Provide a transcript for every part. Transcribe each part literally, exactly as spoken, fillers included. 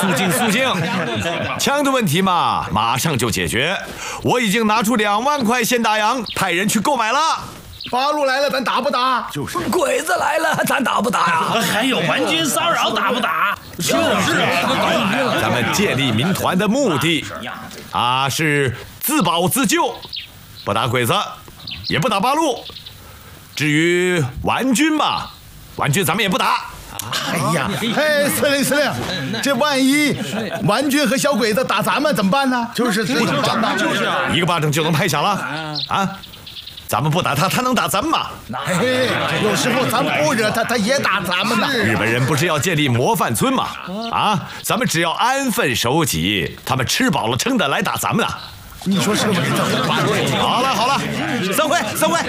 肃静肃静，枪的问题嘛，马上就解决。我已经拿出两万块现大洋，派人去购买了。 八路来了，咱打不打？ 就是。 鬼子来了，咱打不打呀？ 还有顽军骚扰，打不打？ 是是。 咱们建立民团的目的啊，是自保自救，不打鬼子，也不打八路。至于顽军嘛，顽军咱们也不打。 哎呀，嘿，司令司令，这万一顽军和小鬼子打咱们怎么办呢？就是是， 就是一个巴掌就能拍响了啊！咱们不打他，他能打咱们吗？ 嘿，有时候咱不惹他，他也打咱们呢。 日本人不是要建立模范村吗？啊，咱们只要安分守己，他们吃饱了撑的来打咱们呢。 你说是不是？ 好了好了，散会散会。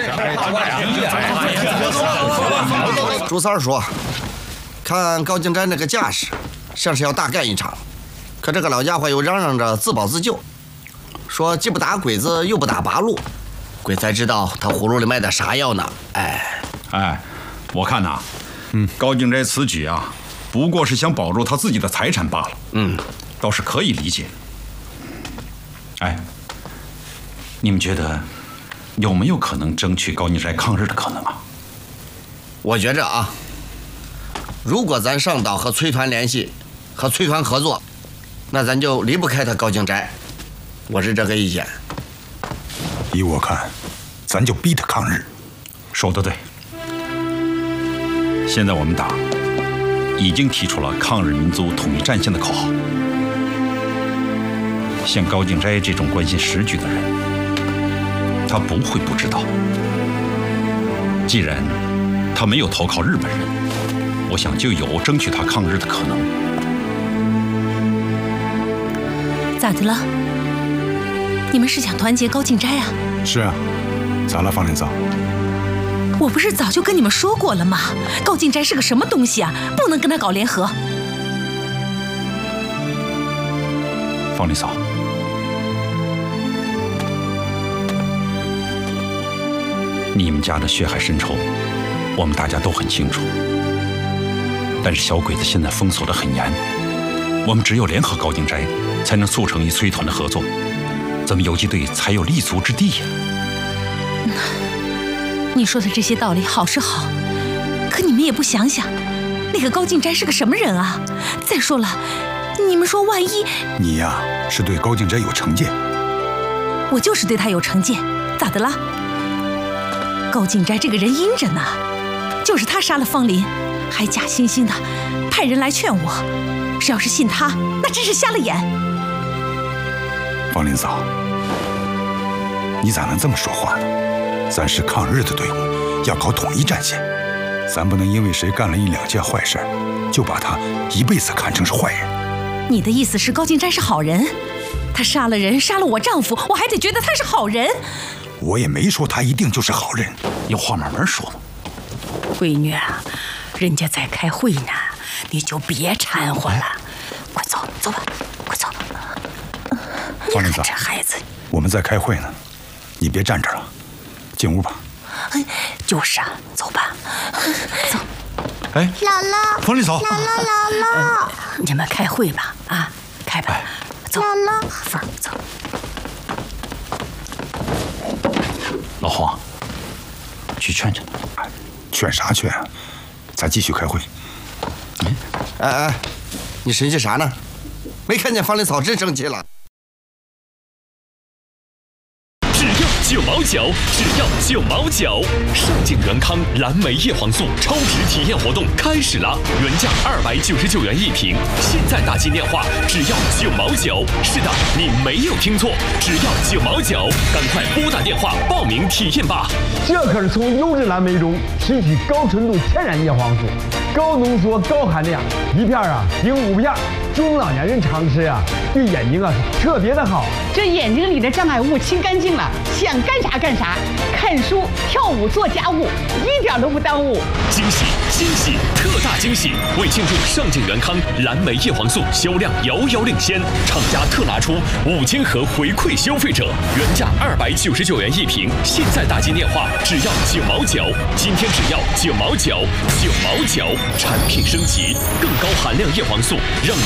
朱三儿说，看高敬斋那个架势，像是要大干一场，可这个老家伙又嚷嚷着自保自救，说既不打鬼子又不打八路。鬼才知道他葫芦里卖的啥药呢？哎， 哎，我看呐，嗯，高敬斋此举啊，不过是想保住他自己的财产罢了。 嗯， 倒是可以理解。哎，你们觉得有没有可能争取高敬斋抗日的可能啊？ 我觉着啊，如果咱上岛和崔团联系，和崔团合作，那咱就离不开他高敬斋。我是这个意见。 依我看，咱就逼他抗日。 说得对。现在我们党已经提出了抗日民族统一战线的口号。像高敬斋这种关心时局的人，他不会不知道。既然他没有投靠日本人，我想就有争取他抗日的可能。 咋的了？你们是想团结高敬斋啊？ 是啊，咋了，方连嫂？ 我不是早就跟你们说过了吗？高敬斋是个什么东西啊？不能跟他搞联合。 方连嫂，你们家的血海深仇，我们大家都很清楚。但是小鬼子现在封锁得很严，我们只有联合高敬斋，才能促成与崔团的合作。咱们游击队才有立足之地呀！ 你说的这些道理好是好，可你们也不想想，那个高敬斋是个什么人啊？再说了，你们说万一…… 你呀，是对高敬斋有成见。 我就是对他有成见，咋的了？高敬斋这个人阴着呢，就是他杀了方林，还假惺惺的派人来劝我，谁要是信他，那真是瞎了眼。 方林嫂，你咋能这么说话呢？咱是抗日的队伍，要搞统一战线，咱不能因为谁干了一两件坏事，就把他一辈子看成是坏人。 你的意思是高敬斋是好人？他杀了人，杀了我丈夫，我还得觉得他是好人？ 我也没说他一定就是好人， 有话慢慢说嘛。 闺女啊，人家在开会呢，你就别掺和了。快走，走吧，快走。 方林嫂， 这孩子， 我们在开会呢，你别站着了，进屋吧。 就是啊，走吧，走。 哎， 姥姥， 方林嫂， 姥姥，姥姥， 你们开会吧，啊，开吧，走。 姥姥， 凤儿，走。 老黄，去劝劝他。 劝啥劝啊？咱继续开会。 哎哎，你生气啥呢？没看见方林嫂真生气了。 只要九毛九，只要九毛九！上镜元康蓝莓叶黄素超值体验活动开始了，原价二百九十九元一瓶，现在打进电话只要九毛九。是的，你没有听错，只要九毛九，赶快拨打电话报名体验吧！ 这可是从优质蓝莓中提取高纯度天然叶黄素，高浓缩高含量，一片啊顶五片，中老年人常吃啊，对眼睛啊是特别的好。 这眼睛里的障碍物清干净了，想干啥干啥，看书、跳舞、做家务，一点都不耽误。 惊喜惊喜特大惊喜！为庆祝上镜元康蓝莓叶黄素销量遥遥领先，厂家特拿出五千盒回馈消费者，原价二百九十九元一瓶，现在打进电话只要九毛九，今天只要九毛九，九毛九，产品升级，更高含量叶黄素让你